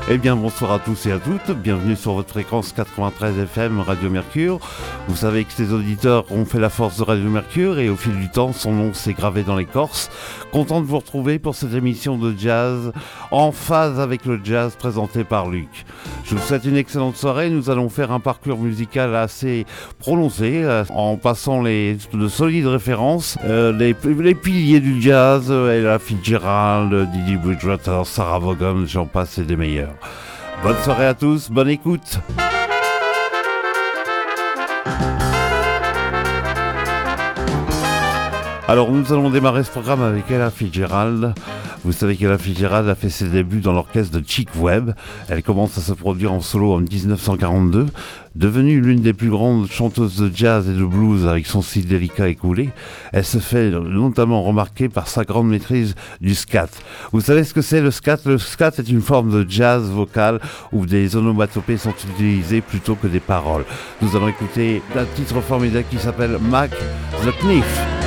Eh bien, bonsoir à tous et à toutes. Bienvenue sur votre fréquence 93 FM Radio Mercure. Vous savez que ces auditeurs ont fait la force de Radio Mercure et au fil du temps, son nom s'est gravé dans l'écorce. Content de vous retrouver pour cette émission de jazz en phase avec le jazz présenté par Luc. Je vous souhaite une excellente soirée. Nous allons faire un parcours musical assez prononcé en passant de solides références, les piliers du jazz, Ella Fitzgerald, Didi Bridgewater, Sarah Vaughan, j'en passe et des meilleurs. Bonne soirée à tous, bonne écoute. Alors nous allons démarrer ce programme avec Ella Fitzgerald. Vous savez qu'Ella Fitzgerald a fait ses débuts dans l'orchestre de Chick Webb. Elle commence à se produire en solo en 1942. Devenue l'une des plus grandes chanteuses de jazz et de blues avec son style délicat et coulé, elle se fait notamment remarquer par sa grande maîtrise du scat. Vous savez ce que c'est le scat ? Le scat est une forme de jazz vocal où des onomatopées sont utilisées plutôt que des paroles. Nous allons écouter un titre formidable qui s'appelle Mac the Kniff.